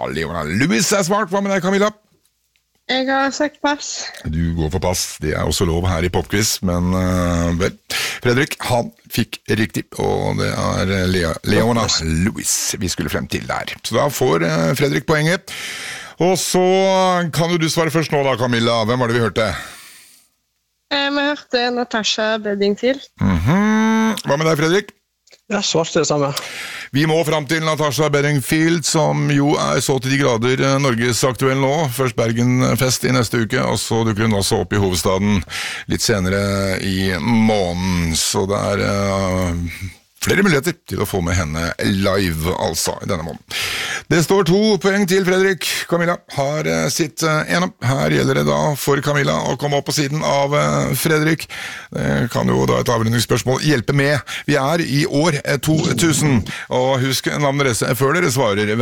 Leona Lewis svart. Hva med deg, Camilla? Jeg har sagt pass. Du går for pass. Det også lov her i Popquiz, men vel. Fredrik, han fikk riktig, og det Leona Lewis vi skulle frem til der. Så da får Fredrik poenget. Og så kan jo du svare først nå da, Camilla. Hvem var det vi hørte? Vi hørte Natasha Bedingfield. Hva med deg, Fredrik? Jeg svarte det samme. Vi må frem til Natasha Bedingfield, som jo så til de grader Norges aktuell nå. Først Bergenfest i neste uke, og så dukker hun også opp i hovedstaden litt senere i måneden. Så det flere muligheter til å få med henne live, altså, i denne måneden. Det står 2 poeng til Fredrik. Camilla har sitt ene. Her gjelder det da for Camilla å komme opp på siden av Fredrik. Det kan jo da et avrundingsspørsmål hjelpe med. Vi i år 2000, og husk navnet deres før dere svarer.